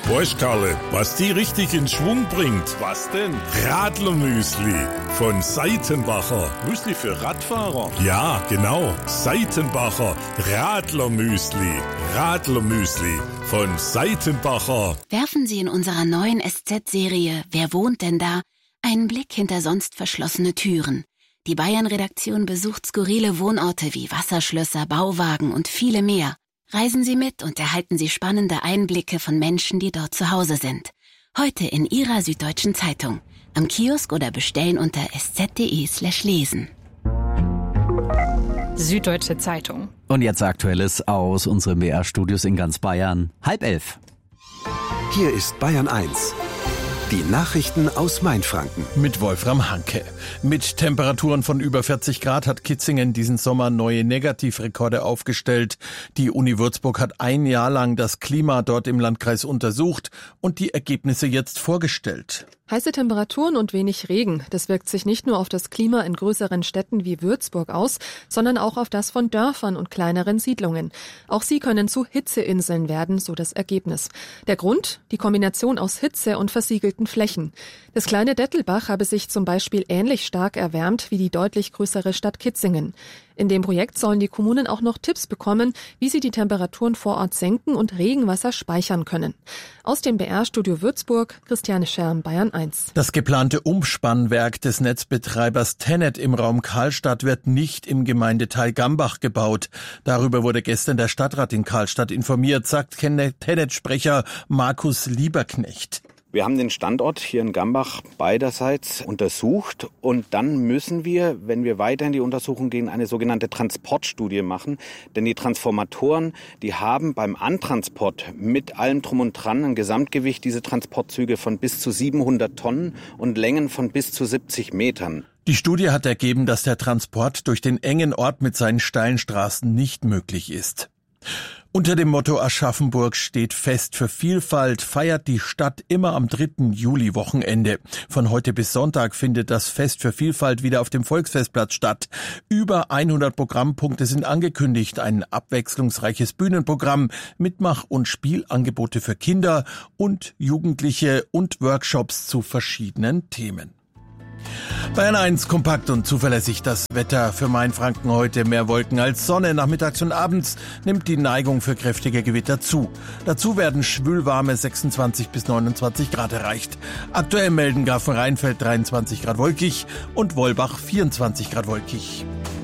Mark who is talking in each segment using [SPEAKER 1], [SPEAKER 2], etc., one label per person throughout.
[SPEAKER 1] Weißt Karle, was die richtig in Schwung bringt?
[SPEAKER 2] Was denn?
[SPEAKER 1] Radlermüsli von Seitenbacher.
[SPEAKER 2] Müsli für Radfahrer?
[SPEAKER 1] Ja, genau. Seitenbacher Radlermüsli. Radlermüsli von Seitenbacher.
[SPEAKER 3] Werfen Sie in unserer neuen SZ-Serie Wer wohnt denn da? Einen Blick hinter sonst verschlossene Türen. Die Bayern-Redaktion besucht skurrile Wohnorte wie Wasserschlösser, Bauwagen und viele mehr. Reisen Sie mit und erhalten Sie spannende Einblicke von Menschen, die dort zu Hause sind. Heute in Ihrer Süddeutschen Zeitung. Am Kiosk oder bestellen unter sz.de/lesen.
[SPEAKER 4] Süddeutsche Zeitung.
[SPEAKER 5] Und jetzt Aktuelles aus unseren BR-Studios in ganz Bayern. 10:30.
[SPEAKER 6] Hier ist Bayern 1. Die Nachrichten aus Mainfranken.
[SPEAKER 2] Mit Wolfram Hanke. Mit Temperaturen von über 40 Grad hat Kitzingen diesen Sommer neue Negativrekorde aufgestellt. Die Uni Würzburg hat ein Jahr lang das Klima dort im Landkreis untersucht und die Ergebnisse jetzt vorgestellt.
[SPEAKER 4] Heiße Temperaturen und wenig Regen. Das wirkt sich nicht nur auf das Klima in größeren Städten wie Würzburg aus, sondern auch auf das von Dörfern und kleineren Siedlungen. Auch sie können zu Hitzeinseln werden, so das Ergebnis. Der Grund? Die Kombination aus Hitze und versiegelten Flächen. Das kleine Dettelbach habe sich zum Beispiel ähnlich stark erwärmt wie die deutlich größere Stadt Kitzingen. In dem Projekt sollen die Kommunen auch noch Tipps bekommen, wie sie die Temperaturen vor Ort senken und Regenwasser speichern können. Aus dem BR-Studio Würzburg, Christiane Scherm, Bayern 1.
[SPEAKER 2] Das geplante Umspannwerk des Netzbetreibers TenneT im Raum Karlstadt wird nicht im Gemeindeteil Gambach gebaut. Darüber wurde gestern der Stadtrat in Karlstadt informiert, sagt TenneT-Sprecher Markus Lieberknecht.
[SPEAKER 7] Wir haben den Standort hier in Gambach beiderseits untersucht und dann müssen wir, wenn wir weiter in die Untersuchung gehen, eine sogenannte Transportstudie machen. Denn die Transformatoren, die haben beim Antransport mit allem Drum und Dran ein Gesamtgewicht, diese Transportzüge von bis zu 700 Tonnen und Längen von bis zu 70 Metern.
[SPEAKER 2] Die Studie hat ergeben, dass der Transport durch den engen Ort mit seinen steilen Straßen nicht möglich ist. Unter dem Motto Aschaffenburg steht Fest für Vielfalt, feiert die Stadt immer am 3. Juli-Wochenende. Von heute bis Sonntag findet das Fest für Vielfalt wieder auf dem Volksfestplatz statt. Über 100 Programmpunkte sind angekündigt, ein abwechslungsreiches Bühnenprogramm, Mitmach- und Spielangebote für Kinder und Jugendliche und Workshops zu verschiedenen Themen. Bayern 1, kompakt und zuverlässig das Wetter für Mainfranken heute. Mehr Wolken als Sonne. Nachmittags und abends nimmt die Neigung für kräftige Gewitter zu. Dazu werden schwülwarme 26 bis 29 Grad erreicht. Aktuell melden Grafenrheinfeld 23 Grad wolkig und Wolbach 24 Grad wolkig.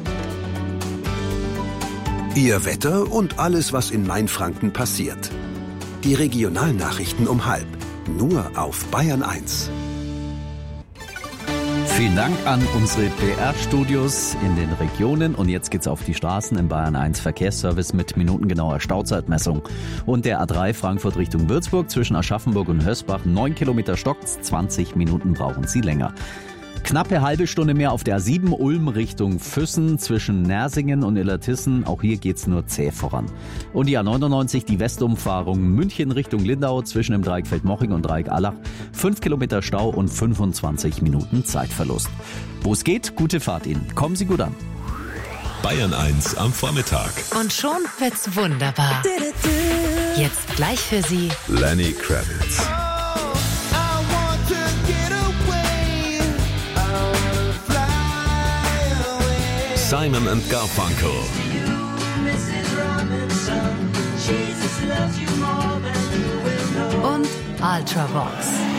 [SPEAKER 6] Ihr Wetter und alles, was in Mainfranken passiert. Die Regionalnachrichten um 12:30. Nur auf Bayern 1.
[SPEAKER 5] Vielen Dank an unsere BR-Studios in den Regionen. Und jetzt geht's auf die Straßen im Bayern 1 Verkehrsservice mit minutengenauer Stauzeitmessung. Und der A3 Frankfurt Richtung Würzburg zwischen Aschaffenburg und Hösbach 9 Kilometer stockt's, 20 Minuten brauchen Sie länger. Knappe halbe Stunde mehr auf der A7 Ulm Richtung Füssen zwischen Nersingen und Illertissen. Auch hier geht's nur zäh voran. Und die A99, die Westumfahrung München Richtung Lindau zwischen dem Dreieck Feldmoching und Dreieck Allach. 5 Kilometer Stau und 25 Minuten Zeitverlust. Wo es geht, gute Fahrt Ihnen. Kommen Sie gut an.
[SPEAKER 8] Bayern 1 am Vormittag.
[SPEAKER 9] Und schon wird's wunderbar. Jetzt gleich für Sie
[SPEAKER 8] Lenny Kravitz. Simon and Garfunkel.
[SPEAKER 9] und Ultravox.